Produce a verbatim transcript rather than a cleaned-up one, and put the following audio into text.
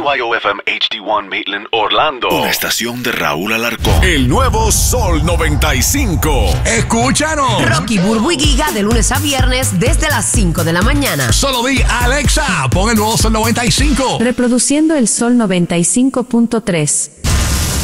Y O F M H D uno Maitland, Orlando. Una estación de Raúl Alarcón. El nuevo Sol noventa y cinco. Escúchanos. Rocky, Burbu y Giga de lunes a viernes desde las cinco de la mañana. Solo di Alexa, pon el nuevo Sol noventa y cinco. Reproduciendo el Sol noventa y cinco punto tres.